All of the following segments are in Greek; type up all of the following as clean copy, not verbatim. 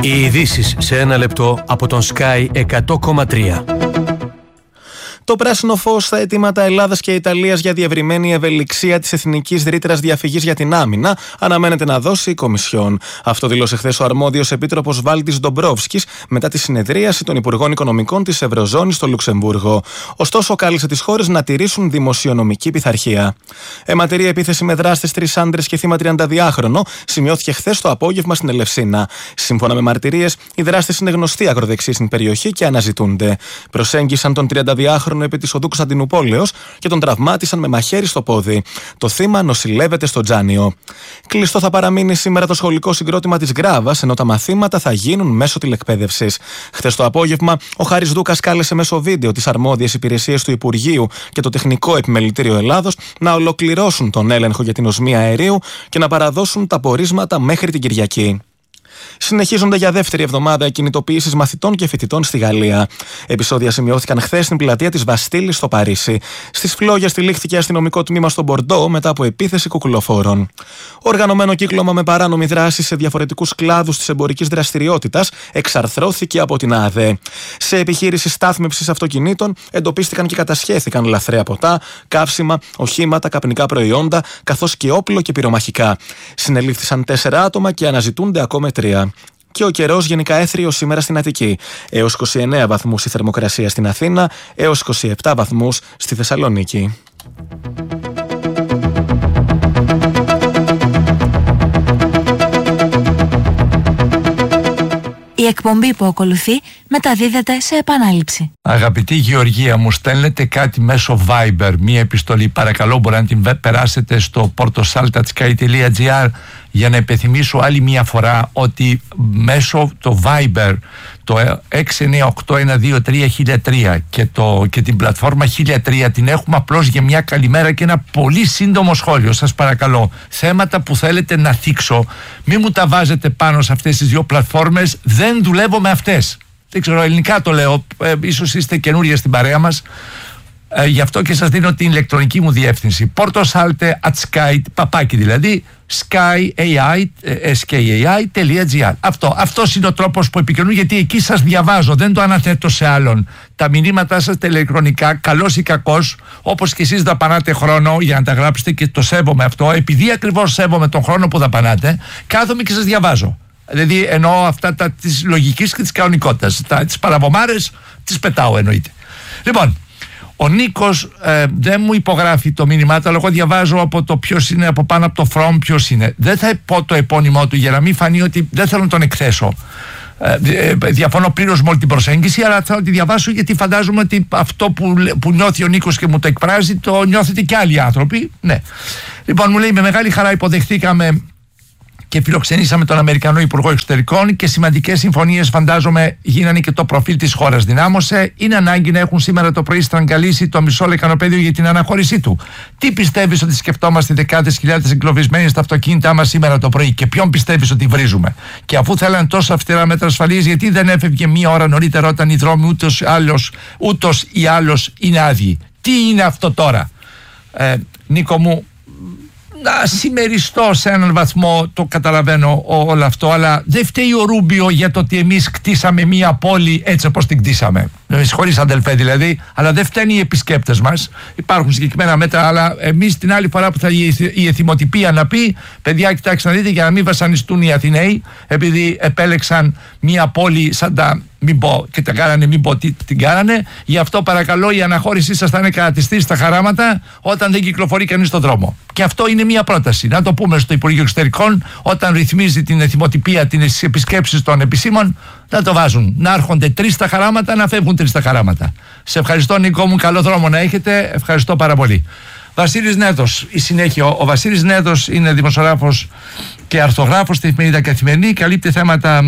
Οι ειδήσεις σε ένα λεπτό από τον Sky 100,3. Το πράσινο φως στα αιτήματα Ελλάδας και Ιταλίας για διευρυμένη ευελιξία της εθνικής ρήτρας διαφυγής για την άμυνα αναμένεται να δώσει η Κομισιόν. Αυτό δήλωσε χθες ο αρμόδιος επίτροπος Βάλτις Ντομπρόφσκης μετά τη συνεδρίαση των Υπουργών Οικονομικών της Ευρωζώνης στο Λουξεμβούργο. Ωστόσο, κάλεσε τις χώρες να τηρήσουν δημοσιονομική πειθαρχία. Αιματηρή επίθεση με δράστες 3 άντρες και θύμα 32χρονο σημειώθηκε χθες το απόγευμα στην Ελευσίνα. Σύμφωνα με μαρτυρίες, οι δράστες είναι γνωστοί ακροδεξιοί στην περιοχή και αναζητούνται. Προσέγγισαν τον 32χρονο επί της οδού Κωνσταντινουπόλεως και τον τραυμάτισαν με μαχαίρι στο πόδι. Το θύμα νοσηλεύεται στο Τζάνιο. Κλειστό θα παραμείνει σήμερα το σχολικό συγκρότημα της Γκράβας, ενώ τα μαθήματα θα γίνουν μέσω τηλεκπαίδευσης. Χθες το απόγευμα, ο Χάρης Δούκας κάλεσε μέσω βίντεο τις αρμόδιες υπηρεσίες του Υπουργείου και το Τεχνικό Επιμελητήριο Ελλάδος να ολοκληρώσουν τον έλεγχο για την οσμία αερίου και να παραδώσουν τα πορίσματα μέχρι την Κυριακή. Συνεχίζονται για δεύτερη εβδομάδα κινητοποιήσεις μαθητών και φοιτητών στη Γαλλία. Επεισόδια σημειώθηκαν χθες στην πλατεία της Βαστίλης στο Παρίσι. Στις φλόγες τυλίχθηκε αστυνομικό τμήμα στο Μπορντό μετά από επίθεση κουκουλοφόρων. Οργανωμένο κύκλωμα με παράνομη δράση σε διαφορετικούς κλάδους της εμπορικής δραστηριότητας εξαρθρώθηκε από την ΑΔΕ. Σε επιχείρηση στάθμευσης αυτοκινήτων εντοπίστηκαν και κατασχέθηκαν λαθρέα ποτά, καύσιμα, οχήματα, καπνικά προϊόντα, καθώς και όπλο και πυρομαχικά. Συνελήφθησαν 4 άτομα και αναζητούνται ακόμα 3. Και ο καιρός γενικά έθριος σήμερα στην Αττική. Έως 29 βαθμούς η θερμοκρασία στην Αθήνα, έως 27 βαθμούς στη Θεσσαλονίκη. Η εκπομπή που ακολουθεί μεταδίδεται σε επανάληψη. Αγαπητή Γεωργία, μου στέλνετε κάτι μέσω Viber, μία επιστολή. Παρακαλώ, μπορεί να την περάσετε στο portosaltatsky.gr για να υπενθυμίσω άλλη μία φορά ότι μέσω το Viber, το 698123003 και την πλατφόρμα 1003 την έχουμε απλώς για μια καλημέρα και ένα πολύ σύντομο σχόλιο. Σας παρακαλώ, θέματα που θέλετε να θίξω, μην μου τα βάζετε πάνω σε αυτές τις δύο πλατφόρμες, δεν δουλεύω με αυτές. Δεν ξέρω, ελληνικά το λέω, ίσως είστε καινούργια στην παρέα μας. Γι' αυτό και σας δίνω την ηλεκτρονική μου διεύθυνση. portosalte@sky, παπάκι δηλαδή, sky.gr. Αυτός είναι ο τρόπος που επικοινωνώ, γιατί εκεί σας διαβάζω, δεν το αναθέτω σε άλλον. Τα μηνύματά σας ηλεκτρονικά, καλός ή κακός, όπως και εσείς δαπανάτε χρόνο για να τα γράψετε και το σέβομαι αυτό, επειδή ακριβώς σέβομαι τον χρόνο που δαπανάτε, κάθομαι και σας διαβάζω. Δηλαδή εννοώ αυτά της λογικής και της κανονικότητας. Τις παραβομάρες τις πετάω, εννοείται. Λοιπόν, ο Νίκος δεν μου υπογράφει το μήνυμά του, αλλά εγώ διαβάζω από το ποιος είναι, από πάνω από το from ποιος είναι. Δεν θα πω το επώνυμό του για να μην φανεί ότι δεν θέλω να τον εκθέσω. Διαφωνώ πλήρως με όλη την προσέγγιση, αλλά θα τη διαβάσω γιατί φαντάζομαι ότι αυτό που νιώθει ο Νίκος και μου το εκφράζει το νιώθετε και άλλοι άνθρωποι. Ναι. Λοιπόν, μου λέει, με μεγάλη χαρά υποδεχτήκαμε και φιλοξενήσαμε τον Αμερικανό Υπουργό Εξωτερικών και σημαντικές συμφωνίες, φαντάζομαι, γίνανε και το προφίλ της χώρας δυνάμωσε. Είναι ανάγκη να έχουν σήμερα το πρωί στραγγαλίσει το μισό λεκανοπέδιο για την αναχώρησή του. Τι πιστεύεις ότι σκεφτόμαστε δεκάδες χιλιάδες εγκλωβισμένοι στα αυτοκίνητά μας σήμερα το πρωί και ποιον πιστεύεις ότι βρίζουμε? Και αφού θέλαν τόσο αυστηρά μέτρα ασφαλείας, γιατί δεν έφευγε μία ώρα νωρίτερα όταν οι δρόμοι ούτως ή άλλως είναι άδειοι? Τι είναι αυτό τώρα? Νίκο μου, να συμμεριστώ σε έναν βαθμό, το καταλαβαίνω όλο αυτό, αλλά δεν φταίει ο Ρούμπιο για το ότι εμείς κτίσαμε μία πόλη έτσι όπως την κτίσαμε. Με συγχωρείς αδελφέ δηλαδή, αλλά δεν φταίνουν οι επισκέπτες μας. Υπάρχουν συγκεκριμένα μέτρα, αλλά εμείς την άλλη φορά που θα η εθιμοτυπία να πει, παιδιά, κοιτάξτε να δείτε, για να μην βασανιστούν οι Αθηναίοι, επειδή επέλεξαν μία πόλη σαν τα. Μην πω και τα κάνανε, μην πω τι την κάνανε. Γι' αυτό παρακαλώ η αναχώρησή σας θα είναι κατατιστή στα χαράματα όταν δεν κυκλοφορεί κανείς στον δρόμο. Και αυτό είναι μια πρόταση. Να το πούμε στο Υπουργείο Εξωτερικών, όταν ρυθμίζει την εθιμοτυπία, τις επισκέψεις των επισήμων, να το βάζουν. Να έρχονται 3 στα χαράματα, να φεύγουν 3 στα χαράματα. Σε ευχαριστώ, Νίκο μου. Καλό δρόμο να έχετε. Ευχαριστώ πάρα πολύ. Βασίλης Νέδος, η συνέχεια. Ο Βασίλης Νέδος είναι δημοσιογράφος και αρθογράφος στη εφημερίδα Καθημερινή. Καλύπτει θέματα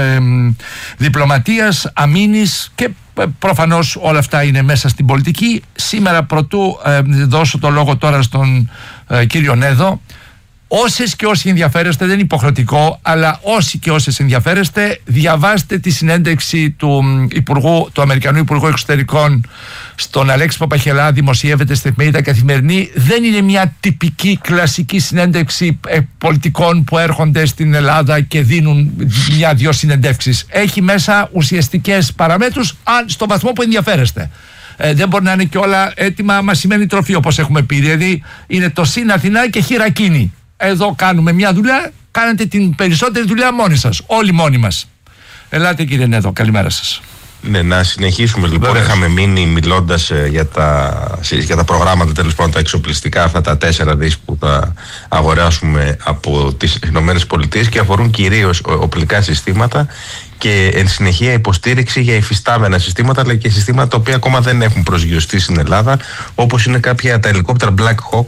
διπλωματίας, αμήνης και προφανώς όλα αυτά είναι μέσα στην πολιτική. Σήμερα, πρωτού δώσω το λόγο τώρα στον κύριο Νέδο, Όσες και όσοι ενδιαφέρεστε, δεν είναι υποχρεωτικό, αλλά όσοι και όσες ενδιαφέρεστε, διαβάστε τη συνέντευξη του Αμερικανού Υπουργού Εξωτερικών στον Αλέξη Παπαχελά, δημοσιεύεται στην εφημερίδα Καθημερινή. Δεν είναι μια τυπική κλασική συνέντευξη πολιτικών που έρχονται στην Ελλάδα και δίνουν μια-δυο συνεντεύξεις. Έχει μέσα ουσιαστικές παραμέτρους, στο βαθμό που ενδιαφέρεστε. Δεν μπορεί να είναι και όλα έτοιμα μασημένη τροφή, όπως έχουμε πει. Δηλαδή είναι το ΣΥΝ Αθηνά και χειρακίνη. Εδώ κάνουμε μια δουλειά, κάνετε την περισσότερη δουλειά μόνοι σας, όλοι μόνοι μας. Ελάτε κύριε Νέδο, καλημέρα σας. Ναι, να συνεχίσουμε λοιπόν. Βέβαια. Είχαμε μείνει μιλώντας για τα προγράμματα, τέλος πάντων τα εξοπλιστικά, αυτά τα 4 δις που θα αγοράσουμε από τις ΗΠΑ και αφορούν κυρίως οπλικά συστήματα και εν συνεχεία υποστήριξη για υφιστάμενα συστήματα, αλλά και συστήματα τα οποία ακόμα δεν έχουν προσγειωστεί στην Ελλάδα, όπως είναι κάποια τα ελικόπτερα Black Hawk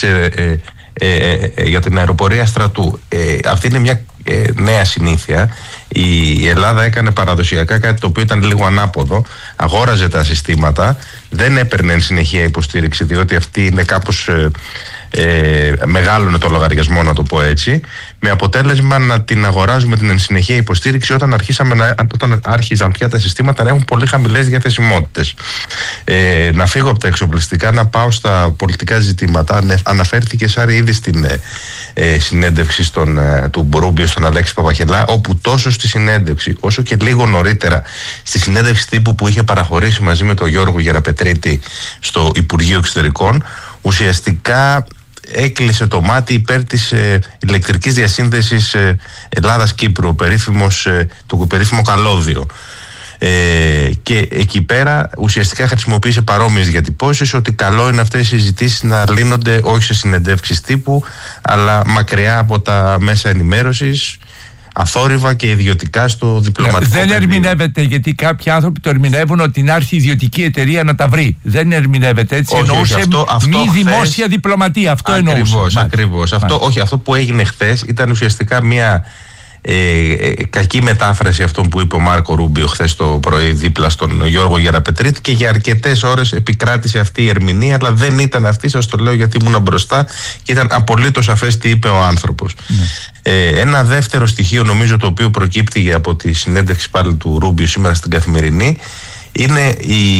για την αεροπορία στρατού. Αυτή είναι μια νέα συνήθεια. Η Ελλάδα έκανε παραδοσιακά κάτι το οποίο ήταν λίγο ανάποδο. Αγόραζε τα συστήματα, δεν έπαιρνε εν συνεχεία υποστήριξη, διότι αυτή είναι κάπως μεγάλωνε το λογαριασμό, να το πω έτσι, με αποτέλεσμα να την αγοράζουμε την εν συνεχεία υποστήριξη όταν άρχιζαν πια τα συστήματα να έχουν πολύ χαμηλές διαθεσιμότητες. Να φύγω από τα εξοπλιστικά, να πάω στα πολιτικά ζητήματα. Αναφέρθηκε Σάρη ήδη στην συνέντευξη του Ρούμπιο στον Αλέξη Παπαχελά, όπου τόσο στη συνέντευξη όσο και λίγο νωρίτερα στη συνέντευξη τύπου που είχε παραχωρήσει μαζί με τον Γιώργο Γεραπετρίτη στο Υπουργείο Εξωτερικών, ουσιαστικά έκλεισε το μάτι υπέρ της ηλεκτρικής διασύνδεσης Ελλάδας-Κύπρου, το περίφημο καλώδιο. Και εκεί πέρα ουσιαστικά χρησιμοποίησε παρόμοιες διατυπώσεις, ότι καλό είναι αυτές οι συζητήσεις να λύνονται όχι σε συνεντεύξεις τύπου, αλλά μακριά από τα μέσα ενημέρωσης, αθόρυβα και ιδιωτικά στο διπλωματικό. Δεν ερμηνεύεται, γιατί κάποιοι άνθρωποι το ερμηνεύουν ότι να έρθει η ιδιωτική εταιρεία να τα βρει. Δεν ερμηνεύεται έτσι. Εννοούσε μη δημόσια διπλωματία. Αυτό εννοούσε. Ακριβώς. Αυτό που έγινε χθες ήταν ουσιαστικά μια κακή μετάφραση αυτών που είπε ο Μάρκο Ρούμπιο χθες το πρωί δίπλα στον Γιώργο Γεραπετρίτη, και για αρκετές ώρες επικράτησε αυτή η ερμηνεία, αλλά δεν ήταν αυτή, σας το λέω γιατί ήμουν μπροστά και ήταν απολύτως σαφές τι είπε ο άνθρωπος. Ένα δεύτερο στοιχείο νομίζω το οποίο προκύπτει από τη συνέντευξη πάλι του Ρούμπιο σήμερα στην Καθημερινή είναι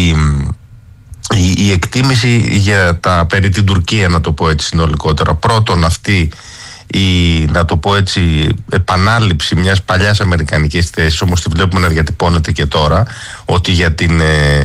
η εκτίμηση για περί την Τουρκία, να το πω έτσι συνολικότερα. Πρώτον, αυτή να το πω έτσι, επανάληψη μιας παλιάς αμερικανικής θέσης, όμως τη βλέπουμε να διατυπώνεται και τώρα, ότι για την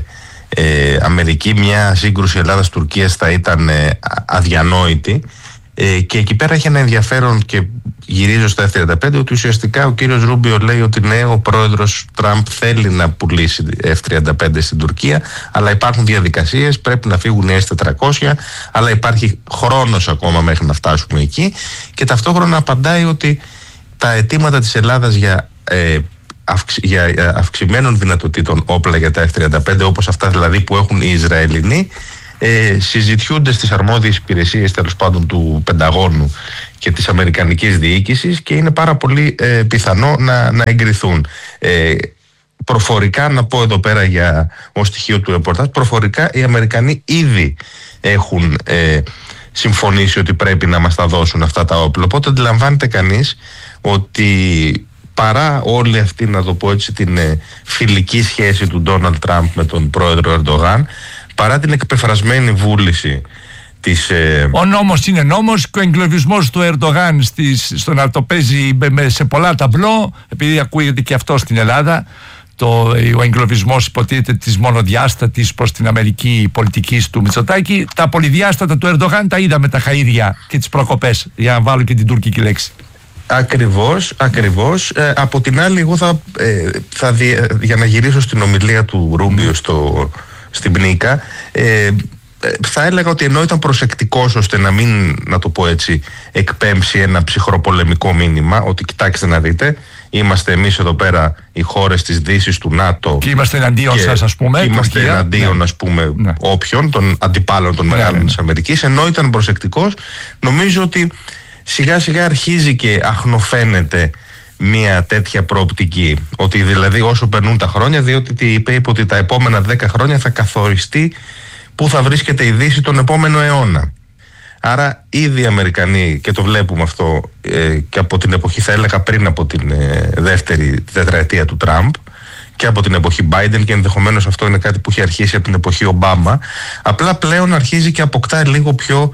Αμερική μια σύγκρουση Ελλάδας-Τουρκίας θα ήταν αδιανόητη, και εκεί πέρα έχει ένα ενδιαφέρον, και γυρίζω στα F-35, ότι ουσιαστικά ο κύριος Ρούμπιο λέει ότι ναι, ο πρόεδρος Τραμπ θέλει να πουλήσει F-35 στην Τουρκία, αλλά υπάρχουν διαδικασίες, πρέπει να φύγουν οι S-400, αλλά υπάρχει χρόνος ακόμα μέχρι να φτάσουμε εκεί, και ταυτόχρονα απαντάει ότι τα αιτήματα της Ελλάδας για αυξημένων δυνατοτήτων όπλα για τα F-35, όπως αυτά δηλαδή που έχουν οι Ισραηλινοί, συζητιούνται στις αρμόδιες υπηρεσίες, τέλος πάντων, του Πενταγώνου και της Αμερικανικής διοίκησης, και είναι πάρα πολύ πιθανό να εγκριθούν. Προφορικά, να πω εδώ πέρα ως στοιχείο του ρεπορτάζ, προφορικά οι Αμερικανοί ήδη έχουν συμφωνήσει ότι πρέπει να μας τα δώσουν αυτά τα όπλα. Οπότε αντιλαμβάνεται κανείς ότι παρά όλη αυτή, να το πω έτσι, την φιλική σχέση του Ντόναλντ Τραμπ με τον πρόεδρο Ερντογάν, παρά την εκπεφρασμένη βούληση της... Ο νόμος είναι νόμος, και ο εγκλωβισμός του Ερντογάν στο να το παίζει σε πολλά ταμπλό, επειδή ακούγεται και αυτό στην Ελλάδα, ο εγκλωβισμός υποτίθεται της μονοδιάστατης προς την Αμερική πολιτικής του Μητσοτάκη, τα πολυδιάστατα του Ερντογάν τα είδαμε τα χαΐδια και τις προκοπές, για να βάλω και την τουρκική λέξη. Ακριβώς. Από την άλλη, εγώ για να γυρίσω στην ομιλία του Ρούμπιο στην Πνίκα, θα έλεγα ότι ενώ ήταν προσεκτικός ώστε να μην, να το πω έτσι, εκπέμψει ένα ψυχροπολεμικό μήνυμα, ότι κοιτάξτε να δείτε, είμαστε εμείς εδώ πέρα οι χώρες της Δύσης, του ΝΑΤΟ, και είμαστε εναντίον σας, ας πούμε. Είμαστε εναντίον, ας πούμε, όποιον, των αντιπάλων των μεγάλων της Αμερικής. Ενώ ήταν προσεκτικός, νομίζω ότι σιγά σιγά αρχίζει και αχνοφαίνεται μια τέτοια προοπτική, ότι δηλαδή όσο περνούν τα χρόνια, διότι είπε ότι τα επόμενα 10 χρόνια θα καθοριστεί πού θα βρίσκεται η Δύση τον επόμενο αιώνα. Άρα ήδη οι Αμερικανοί, και το βλέπουμε αυτό και από την εποχή, θα έλεγα πριν από την δεύτερη τετραετία του Τραμπ και από την εποχή Biden, και ενδεχομένως αυτό είναι κάτι που έχει αρχίσει από την εποχή Ομπάμα, απλά πλέον αρχίζει και αποκτά λίγο πιο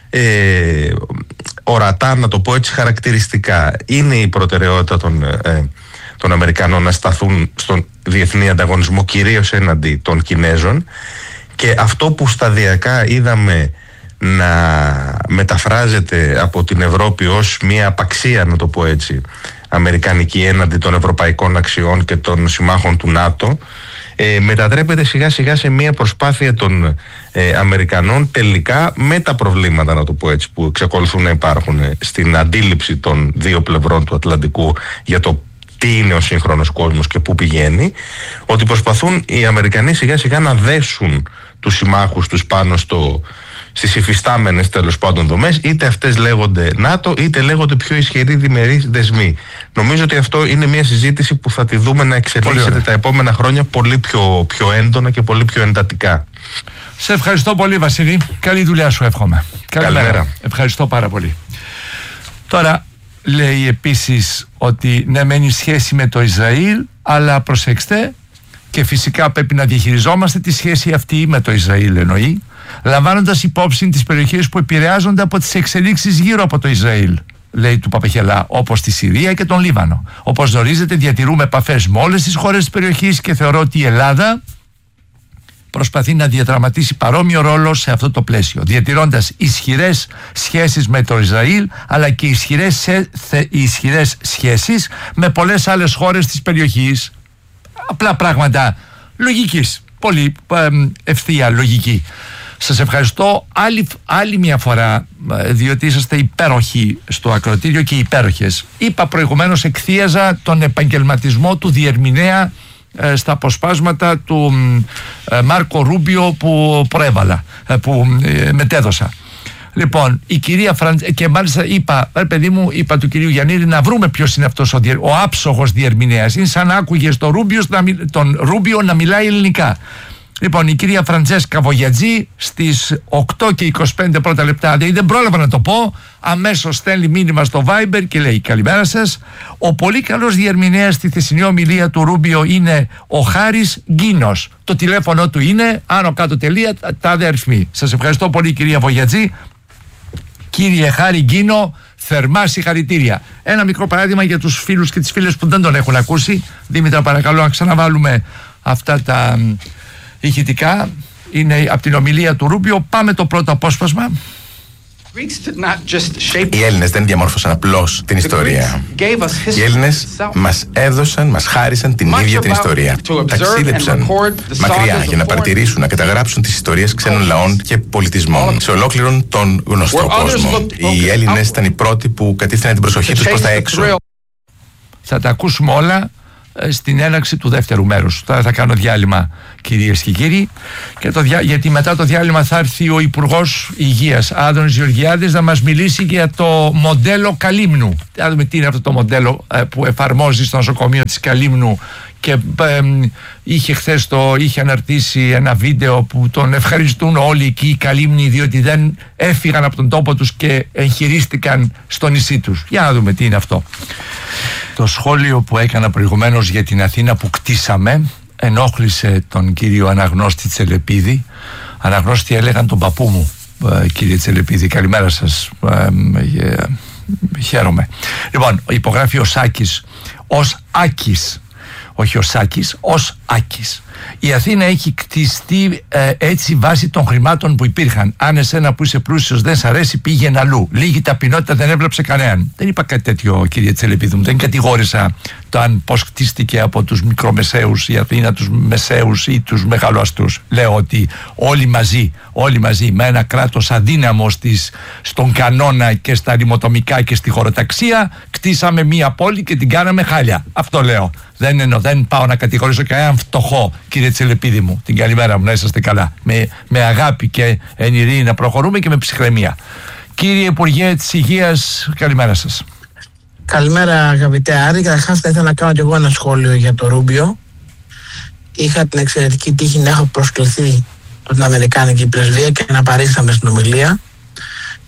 ορατά, να το πω έτσι, χαρακτηριστικά. Είναι η προτεραιότητα των Αμερικανών να σταθούν στον διεθνή ανταγωνισμό, κυρίως έναντι των Κινέζων, και αυτό που σταδιακά είδαμε να μεταφράζεται από την Ευρώπη ως μια απαξία, να το πω έτσι, αμερικανική έναντι των ευρωπαϊκών αξιών και των συμμάχων του ΝΑΤΟ, μετατρέπεται σιγά σιγά σε μια προσπάθεια των Αμερικανών, τελικά με τα προβλήματα, να το πω έτσι, που εξακολουθούν να υπάρχουν στην αντίληψη των δύο πλευρών του Ατλαντικού για το τι είναι ο σύγχρονος κόσμος και πού πηγαίνει, ότι προσπαθούν οι Αμερικανοί σιγά σιγά να δέσουν τους συμμάχους τους πάνω στις υφιστάμενες, τέλος πάντων, δομές, είτε αυτές λέγονται ΝΑΤΟ είτε λέγονται πιο ισχυροί διμερείς δεσμοί. Νομίζω ότι αυτό είναι μια συζήτηση που θα τη δούμε να εξελίσσεται τα επόμενα χρόνια πολύ πιο έντονα και πολύ πιο εντατικά. Σε ευχαριστώ πολύ, Βασίλη. Καλή δουλειά σου εύχομαι. Καλημέρα. Ευχαριστώ πάρα πολύ. Τώρα λέει επίσης ότι ναι, μένει σχέση με το Ισραήλ, αλλά προσέξτε, και φυσικά πρέπει να διαχειριζόμαστε τη σχέση αυτή με το Ισραήλ, εννοεί, λαμβάνοντας υπόψη τις περιοχές που επηρεάζονται από τις εξελίξεις γύρω από το Ισραήλ, λέει του Παπαχελά, όπως τη Συρία και τον Λίβανο. Όπως γνωρίζετε, διατηρούμε επαφές με όλες τις χώρες της περιοχής και θεωρώ ότι η Ελλάδα προσπαθεί να διαδραματίσει παρόμοιο ρόλο σε αυτό το πλαίσιο, διατηρώντας ισχυρές σχέσεις με το Ισραήλ, αλλά και ισχυρές σχέσεις με πολλές άλλες χώρες της περιοχής. Απλά πράγματα λογικής, πολύ ευθεία λογική. Σας ευχαριστώ άλλη μια φορά, διότι είσαστε υπέροχοι στο ακροατήριο και υπέροχες. Είπα προηγουμένως, εκθίαζα τον επαγγελματισμό του διερμηνέα στα αποσπάσματα του Μάρκο Ρούμπιο που προέβαλα, που μετέδωσα. Λοιπόν, η κυρία και μάλιστα είπα του κυρίου Γιαννίδη να βρούμε ποιος είναι αυτός ο άψογος διερμηνέας. Είναι σαν να άκουγες τον Ρούμπιο να μιλάει ελληνικά. Λοιπόν, η κυρία Φραντζέσκα Βογιατζή στις 8 και 25 πρώτα λεπτά, δεν πρόλαβα να το πω, αμέσως στέλνει μήνυμα στο Viber και λέει: καλημέρα σας. Ο πολύ καλός διερμηνέας στη θεσινή ομιλία του Ρούμπιο είναι ο Χάρης Γκίνος. Το τηλέφωνο του είναι άνω κάτω τελεία, τάδε αριθμοί. Σας ευχαριστώ πολύ, κυρία Βογιατζή. Κύριε Χάρη Γκίνο, θερμά συγχαρητήρια. Ένα μικρό παράδειγμα για τους φίλους και τις φίλες που δεν τον έχουν ακούσει. Δήμητρα, παρακαλώ να ξαναβάλουμε αυτά τα ηχητικά. Είναι από την ομιλία του Ρούμπιο. Πάμε το πρώτο απόσπασμα. Οι Έλληνες δεν διαμόρφωσαν απλώς την ιστορία. Οι Έλληνες μας έδωσαν, μας χάρισαν την ίδια την ιστορία. Ταξίδεψαν μακριά για να παρατηρήσουν, να καταγράψουν τις ιστορίες ξένων λαών και πολιτισμών σε ολόκληρον τον γνωστό κόσμο. Οι Έλληνες ήταν οι πρώτοι που κατήφθηναν την προσοχή τους προς τα έξω. Θα τα ακούσουμε όλα στην έναρξη του δεύτερου μέρους. Τώρα θα κάνω διάλειμμα, κυρίες και κύριοι, και γιατί μετά το διάλειμμα θα έρθει ο Υπουργός Υγείας Άδωνης Γεωργιάδης να μας μιλήσει για το μοντέλο Καλύμνου. Θα δούμε τι είναι αυτό το μοντέλο που εφαρμόζει στο νοσοκομείο της Καλύμνου, και είχε αναρτήσει ένα βίντεο που τον ευχαριστούν όλοι εκεί οι Καλύμνοι, διότι δεν έφυγαν από τον τόπο τους και εγχειρίστηκαν στο νησί τους. Για να δούμε τι είναι αυτό. Το σχόλιο που έκανα προηγουμένως για την Αθήνα που κτίσαμε ενόχλησε τον κύριο Αναγνώστη Τσελεπίδη. Αναγνώστη έλεγαν τον παππού μου, κύριε Τσελεπίδη. Καλημέρα σας. Χαίρομαι. Λοιπόν, υπογράφει ο Σάκης ως Άκης, όχι ο Σάκης, ως Άκης. Η Αθήνα έχει κτιστεί έτσι βάσει των χρημάτων που υπήρχαν. Αν εσένα που είσαι πλούσιος δεν σ' αρέσει, πήγαινε αλλού. Λίγη ταπεινότητα δεν έβλεψε κανέναν. Δεν είπα κάτι τέτοιο, κύριε Τσελεπίδου μου. Δεν κατηγόρησα το αν πώς κτίστηκε από τους μικρομεσαίους η Αθήνα, τους μεσαίους ή τους μεγαλοαστούς. Λέω ότι όλοι μαζί με ένα κράτος αδύναμο στον κανόνα και στα ρημοτομικά και στη χωροταξία, κτίσαμε μία πόλη και την κάναμε χάλια. Αυτό λέω. Δεν πάω να κατηγορήσω κανέναν φτωχό, κύριε Τσελεπίδη μου. Την καλημέρα μου, να είσαστε καλά. Με αγάπη και εν ειρήνη να προχωρούμε και με ψυχραιμία. Κύριε Υπουργέ της Υγείας, καλημέρα σας. Καλημέρα, αγαπητέ Άρη. Καταρχάς θα ήθελα να κάνω κι εγώ ένα σχόλιο για το Ρούμπιο. Είχα την εξαιρετική τύχη να έχω προσκληθεί από την Αμερικάνικη Πρεσβεία και να παρίσταμε στην ομιλία.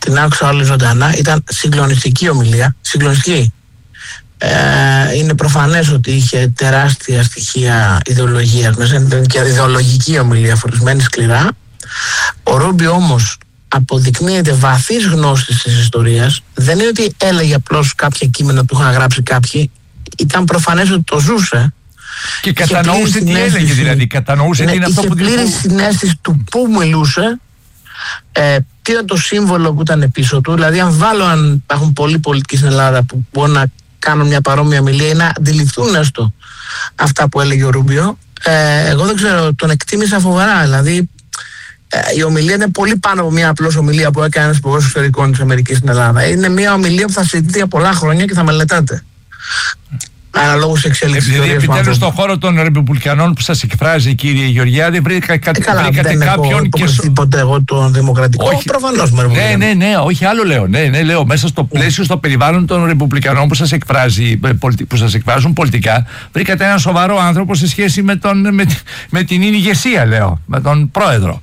την άκουσα όλη ζωντανά. Ήταν συγκλονιστική ομιλία. Συγκλονιστική. Είναι προφανές ότι είχε τεράστια στοιχεία ιδεολογίας μέσα. Ήταν και ιδεολογική ομιλία, φορισμένη σκληρά. Ο Ρούμπιο όμως αποδεικνύεται βαθύς γνώστης της ιστορίας. Δεν είναι ότι έλεγε απλώς κάποια κείμενα που είχαν γράψει κάποιοι. Ήταν προφανές ότι το ζούσε. Και κατανοούσε τι έλεγε, δηλαδή. Κατανοούσε τι είναι αυτό που είχε πλήρη συναίσθηση του πού μιλούσε, τι ήταν το σύμβολο που ήταν πίσω του. Δηλαδή, αν υπάρχουν πολλοί πολιτικοί στην Ελλάδα που μπορούν να κάνουν μια παρόμοια ομιλία ή να αντιληφθούν έστω αυτά που έλεγε ο Ρούμπιο, εγώ δεν ξέρω, τον εκτίμησα φοβερά. Δηλαδή, η ομιλία είναι πολύ πάνω από μια απλώς ομιλία που έκανε ένας υπουργός εξωτερικών της Αμερικής στην Ελλάδα. Είναι μια ομιλία που θα συζητηθεί για πολλά χρόνια και θα μελετάτε. Αναλόγως εξέλιξης της ιστορίας. Επιτέλους στον χώρο των Ρεπουμπλικανών που σας εκφράζει, κύριε Γεωργιάδη, βρήκατε δεν κάποιον. Δεν έχω ποτέ εγώ τον Δημοκρατικό. Προφανώς με Ρεπουμπλικανό. Ναι, όχι άλλο λέω. Ναι, λέω μέσα στο πλαίσιο, στο περιβάλλον των Ρεπουμπλικανών που σας εκφράζουν πολιτικά, βρήκατε έναν σοβαρό άνθρωπο σε σχέση με την ηγεσία, λέω, με τον πρόεδρο.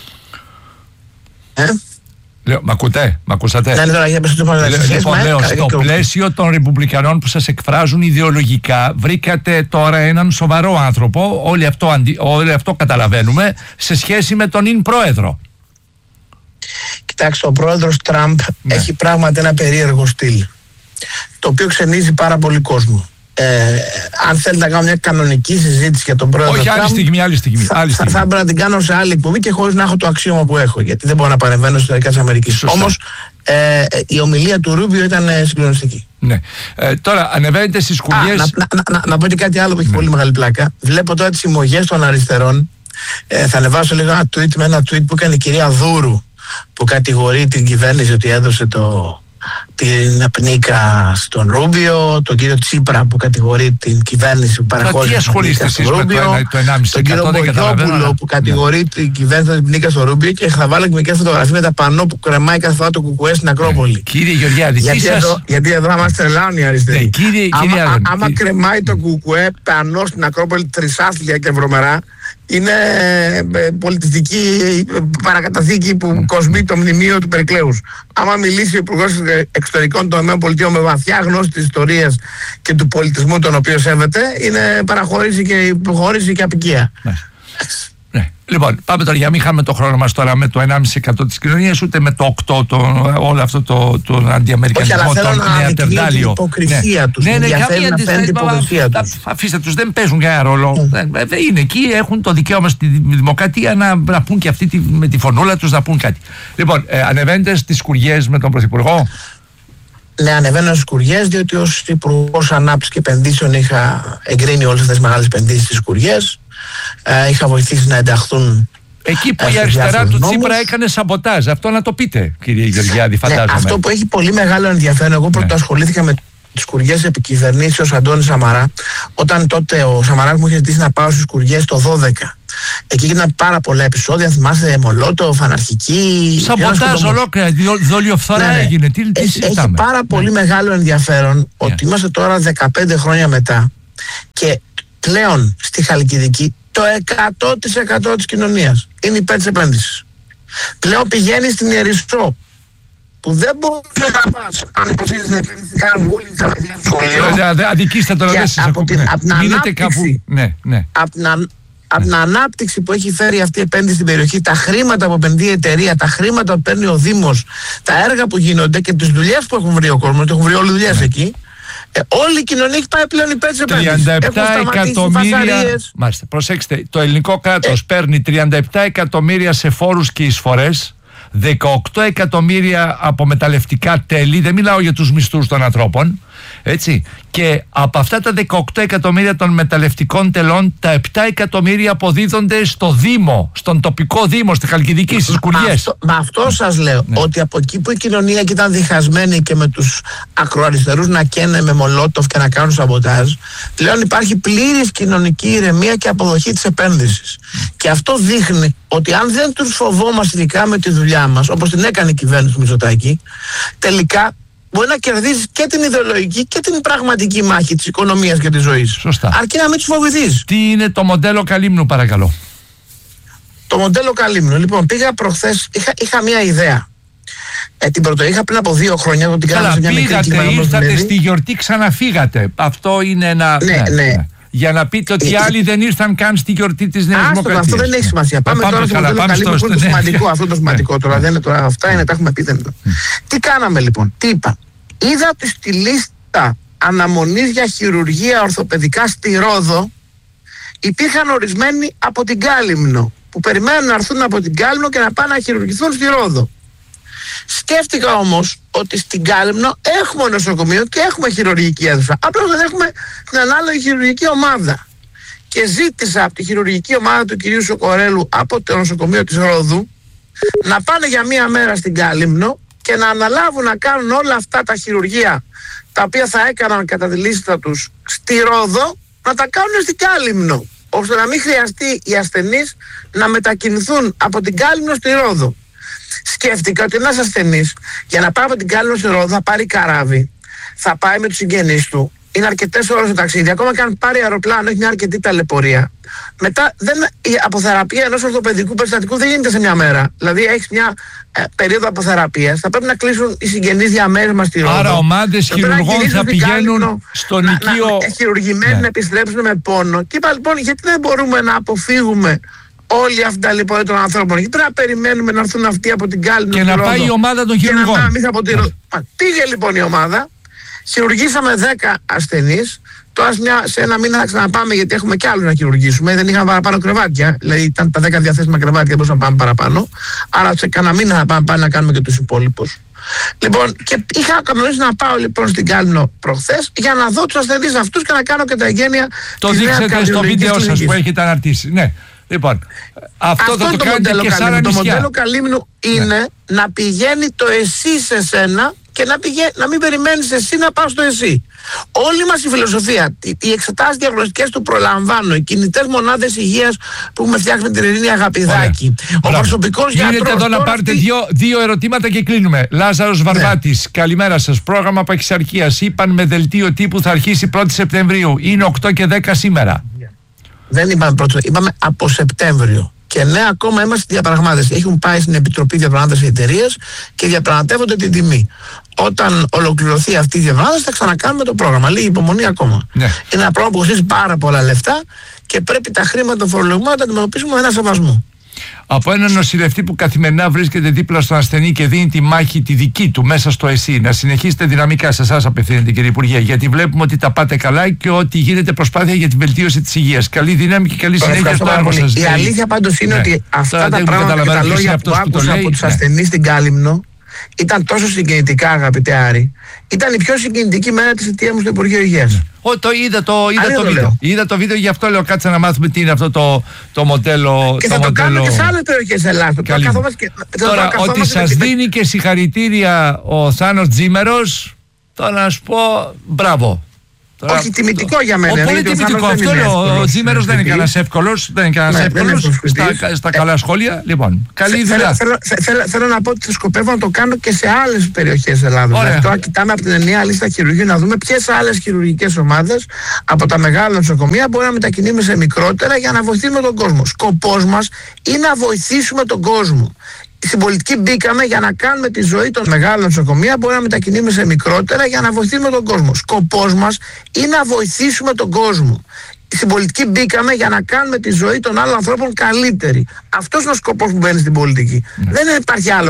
Λέω, μ' ακούτε, μ' ακούσατε? Λοιπόν, λέω, στο πλαίσιο των Ρεπουμπλικανών που σας εκφράζουν ιδεολογικά, βρήκατε τώρα έναν σοβαρό άνθρωπο, όλοι αυτό καταλαβαίνουμε, σε σχέση με τον ιν πρόεδρο. Κοιτάξτε, ο πρόεδρος Τραμπ έχει πράγματι ένα περίεργο στυλ, το οποίο ξενίζει πάρα πολύ κόσμο. Αν θέλετε να κάνω μια κανονική συζήτηση για τον πρόεδρο Τραμπ, άλλη στιγμή. Θα πρέπει να την κάνω σε άλλη εκπομπή και χωρίς να έχω το αξίωμα που έχω, γιατί δεν μπορώ να παρεμβαίνω στα ιστορικά της Αμερικής. Όμως η ομιλία του Ρούμπιο ήταν συγκλονιστική. Ναι. Τώρα ανεβαίνετε στις σκουλιές. Να πω και κάτι άλλο που έχει πολύ μεγάλη πλάκα. Βλέπω τώρα τις συμμογές των αριστερών. Θα ανεβάσω λίγο ένα tweet με ένα tweet που έκανε η κυρία Δούρου, που κατηγορεί την κυβέρνηση ότι έδωσε την πνίκα στον Ρούμπιο, τον κύριο Τσίπρα που κατηγορεί την κυβέρνηση που παραχώρησε την πνίκα στον Ρούμπιο, τον κύριο Μπογιόπουλο που κατηγορεί την κυβέρνηση την πνίκα στον Ρούμπιο, και θα βάλω και μερικές φωτογραφίες με τα πανό που κρεμάει κάθε φορά το κουκουέ στην Ακρόπολη. Κύριε Γεωργιάδη, γιατί εδώ μας τρελάνουν οι αριστεροί. Άμα κρεμάει το κουκουέ πανό στην Ακρόπολη τρισάθλια και βρωμερά, είναι πολιτιστική παρακαταθήκη που κοσμεί το μνημείο του Περικλέους. Άμα μιλήσει ο Υπουργός Εξωτερικών των ΗΠΑ με βαθιά γνώση της ιστορίας και του πολιτισμού τον οποίο σέβεται, είναι παραχώρηση και υποχώρηση και απικία. Ναι. Λοιπόν, πάμε τώρα, για να μην χάμε το χρόνο μας τώρα με το 1,5% της κοινωνίας, ούτε με το 8%, όλο αυτό το αντιαμερικανισμό, το νεατερδάλιο. Την υποκρισία τους. Αφήστε τους, δεν παίζουν κανένα ρόλο. Είναι εκεί, έχουν το δικαίωμα στη δημοκρατία να πούν και αυτοί με τη φωνούλα τους να πούν κάτι. Λοιπόν, ανεβαίνετε στις σκουριές με τον Πρωθυπουργό. Ναι, ανεβαίνω στις σκουριές, διότι ως Υπουργός Ανάπτυξης και Επενδύσεων είχα εγκρίνει όλες αυτές τις μεγάλες επενδύσεις στις σκουριές. Είχα βοηθήσει να ενταχθούν. Εκεί που η αριστερά του Τσίπρα έκανε σαμποτάζ. Αυτό να το πείτε, κύριε Γεωργιάδη, φαντάζομαι. Αυτό που έχει πολύ μεγάλο ενδιαφέρον, εγώ πρώτα ασχολήθηκα με τις σκουριές επικυβερνήσεως Αντώνη Σαμαρά, όταν τότε ο Σαμαράς μου είχε ζητήσει να πάω στις σκουριές το 12. Εκεί έγιναν πάρα πολλά επεισόδια, θυμάστε, Μολότοφ, αναρχική. Σαμποτάζ ολόκληρα, δολιοφθορά έγινε. Έχει πάρα πολύ μεγάλο ενδιαφέρον ότι είμαστε τώρα 15 χρόνια μετά και πλέον στη Χαλκιδική το 100% της κοινωνίας είναι υπέρ της επένδυσης. Πλέον πηγαίνει στην Ιερισσό, που δεν μπορεί να πας αν υποθέτεις να επενδύσεις κάνουν όλοι τα παιδιά του σχολείου. Αδικήστε τώρα, δεν σας ακούω. Από την ανάπτυξη που έχει φέρει αυτή η επένδυση στην περιοχή, τα χρήματα που επενδύει η εταιρεία, τα χρήματα που παίρνει ο Δήμος, τα έργα που γίνονται και τις δουλειές που έχουν βρει ο κόσμος, έχουν βρει όλες δουλειές εκεί. Όλη η κοινωνία έχει πάει πλέον υπέρ της επένδυσης. 37 εκατομμύρια. Μάλιστα, προσέξτε, το ελληνικό κράτος παίρνει 37 εκατομμύρια σε φόρους και εισφορές, 18 εκατομμύρια από μεταλλευτικά τέλη, δεν μιλάω για τους μισθούς των ανθρώπων, έτσι, και από αυτά τα 18 εκατομμύρια των μεταλλευτικών τελών, τα 7 εκατομμύρια αποδίδονται στο Δήμο, στον τοπικό Δήμο, στη Χαλκιδική, στις σκουριές. Με αυτό σας λέω, ότι από εκεί που η κοινωνία ήταν διχασμένη και με τους ακροαριστερούς να καίνε με Μολότοφ και να κάνουν σαμποτάζ, πλέον υπάρχει πλήρης κοινωνική ηρεμία και αποδοχή της επένδυσης. Και αυτό δείχνει ότι αν δεν τους φοβόμαστε ειδικά με τη δουλειά μας, όπως την έκανε η κυβέρνηση του Μητσοτάκη, τελικά μπορεί να κερδίσει και την ιδεολογική και την πραγματική μάχη της οικονομίας και της ζωής. Σωστά. Αρκεί να μην τους φοβηθείς. Τι είναι το μοντέλο Καλύμνου, παρακαλώ? Το μοντέλο Καλύμνου. Λοιπόν, πήγα προχθές, είχα μία ιδέα. Την πρωτοείχα πριν από 2 χρόνια. Την καλά, πήγατε, ήρθατε στη γιορτή, ξαναφύγατε. Αυτό είναι ένα. Ναι. Για να πείτε ότι οι άλλοι δεν ήρθαν καν στη γιορτή της Νέας Δημοκρατίας. Αυτό δεν έχει σημασία. Πάμε τώρα στο μοντέλο Καλύμνου, που είναι το σημαντικό. Αυτό το σημαντικό τώρα. Δεν είναι τώρα. Αυτά είναι, τα έχουμε πει. Τι κάναμε λοιπόν, τι είπα. Είδα ότι στη λίστα αναμονής για χειρουργία ορθοπαιδικά στη Ρόδο υπήρχαν ορισμένοι από την Κάλυμνο που περιμένουν να έρθουν από την Κάλυμνο και να πάνε να χειρουργηθούν στη Ρόδο. Σκέφτηκα όμως ότι στην Κάλυμνο έχουμε νοσοκομείο και έχουμε χειρουργική αίθουσα. Απλώς δεν έχουμε την ανάλογη χειρουργική ομάδα. Και ζήτησα από τη χειρουργική ομάδα του κυρίου Σοκορέλου από το νοσοκομείο της Ρόδου να πάνε για 1 μέρα στην Κάλυμνο και να αναλάβουν να κάνουν όλα αυτά τα χειρουργεία τα οποία θα έκαναν κατά τη λίστα τους στη Ρόδο, να τα κάνουν στην Κάλυμνο, ώστε να μην χρειαστεί οι ασθενείς να μετακινηθούν από την Κάλυμνο στη Ρόδο. Σκέφτηκα ότι ένας ασθενής για να πάει από την Κάλυμνο στη Ρόδο θα πάρει καράβι, θα πάει με τους συγγενείς του, είναι αρκετές ώρες το ταξίδι, ακόμα και αν πάρει αεροπλάνο έχει μια αρκετή ταλαιπωρία. Μετά η αποθεραπεία ενός ορθοπαιδικού περιστατικού δεν γίνεται σε 1 μέρα. Δηλαδή έχεις μια περίοδο αποθεραπείας, θα πρέπει να κλείσουν οι συγγενείς διαμέρισμα στη Ρόδο. Άρα ομάδες χειρουργών θα πηγαίνουν στον οικείο. Χειρουργημένοι να επιστρέψουν με πόνο. Και είπα λοιπόν, γιατί δεν μπορούμε να αποφύγουμε όλη αυτή τα λιπορία των ανθρώπων? Γιατί πρέπει να περιμένουμε να έρθουν αυτοί από την Κάλυμνο και να πάει η ομάδα των χειρουργών? Πήγε λοιπόν η ομάδα, χειρουργήσαμε 10 ασθενείς. Τώρα σε 1 μήνα θα ξαναπάμε, γιατί έχουμε κι άλλους να χειρουργήσουμε. Δεν είχαμε παραπάνω κρεβάτια. Δηλαδή ήταν τα 10 διαθέσιμα κρεβάτια, δεν μπορούσαμε να πάμε παραπάνω. Άρα σε κανένα μήνα θα πάμε να κάνουμε και τους υπόλοιπους. Λοιπόν, και είχα κανονίσει να πάω λοιπόν στην Κάλυμνο προχθές για να δω τους ασθενείς αυτούς και να κάνω και τα εγγένεια. Το δείξατε στο βίντεο σας που έχετε αναρτήσει. Ναι. Λοιπόν, αυτό θα το κάνετε και σε άλλα νησιά. Το μοντέλο Καλύμνου είναι να πηγαίνει το εσύ σε σένα και να μην περιμένεις εσύ να πας στο εσύ. Όλη μας η φιλοσοφία, οι εξετάσεις διαγνωστικές του προλαμβάνω, οι κινητές μονάδες υγείας που έχουμε φτιάξει με την Ειρήνη Αγαπηδάκη, ο προσωπικός γιατρός. Γίνεται εδώ να πάρετε 2 ερωτήματα και κλείνουμε. Λάζαρος Βαρβάτης, καλημέρα σας. Πρόγραμμα παχυσαρκίας. Είπαν με δελτίο τύπου θα αρχίσει 1η Σεπτεμβρίου. Είναι 8 και 10 σήμερα. Δεν είπαμε πρώτο, είπαμε από Σεπτέμβριο. Και ναι, ακόμα είμαστε στη διαπραγμάτευση. Έχουν πάει στην Επιτροπή Διαπραγμάτευση εταιρείες και διαπραγματεύονται την τιμή. Όταν ολοκληρωθεί αυτή η διαπραγμάτευση, θα ξανακάνουμε το πρόγραμμα. Λίγη υπομονή ακόμα. Ναι. Είναι ένα πρόγραμμα που κοστίζει πάρα πολλά λεφτά και πρέπει τα χρήματα των φορολογουμένων να τα αντιμετωπίσουμε με ένα σεβασμό. Από έναν νοσηλευτή που καθημερινά βρίσκεται δίπλα στον ασθενή και δίνει τη μάχη τη δική του μέσα στο ΕΣΥ, να συνεχίσετε δυναμικά, σε εσάς απευθύνεται κύριε Υπουργέ, γιατί βλέπουμε ότι τα πάτε καλά και ότι γίνεται προσπάθεια για τη βελτίωση της υγείας. Καλή δύναμη και καλή συνέχεια στο έργο σας. Η αλήθεια πάντως είναι ότι αυτά τα πράγματα και τα λόγια που άκουσα από τους ασθενείς στην Κάλυμνο ήταν τόσο συγκινητικά, αγαπητέ Άρη. Ήταν η πιο συγκινητική μέρα της θητείας μου στο Υπουργείο Υγείας. Είδα το βίντεο, γι' αυτό λέω κάτσε να μάθουμε τι είναι αυτό το μοντέλο. Και θα το κάνουμε και σε άλλες περιοχές Ελλάδας. Τώρα, ότι σας δίνει και συγχαρητήρια ο Θάνος Τζίμερος, τώρα να σου πω μπράβο. Όχι, τιμητικό για μένα. Πολύ τιμητικό. Αυτό λέω. Ο Τζίμερος δεν είναι κανένας εύκολος. Στα καλά σχόλια. Λοιπόν, καλή δουλειά. Θέλω να πω ότι θα σκοπεύω να το κάνω και σε άλλες περιοχές Ελλάδας. Τώρα κοιτάμε από την ενιαία λίστα χειρουργείου να δούμε ποιες άλλες χειρουργικές ομάδες από τα μεγάλα νοσοκομεία μπορεί να μετακινήσουμε σε μικρότερα για να βοηθήσουμε τον κόσμο. Σκοπός μας είναι να βοηθήσουμε τον κόσμο. Στην πολιτική μπήκαμε για να κάνουμε τη ζωή των μεγάλων νοσοκομεία μπορεί να μετακινήσουμε σε μικρότερα για να βοηθήσουμε τον κόσμο. Σκοπός μας είναι να βοηθήσουμε τον κόσμο. Στην πολιτική μπήκαμε για να κάνουμε τη ζωή των άλλων ανθρώπων καλύτερη. Αυτός είναι ο σκοπός που μπαίνει στην πολιτική. Δεν υπάρχει άλλο.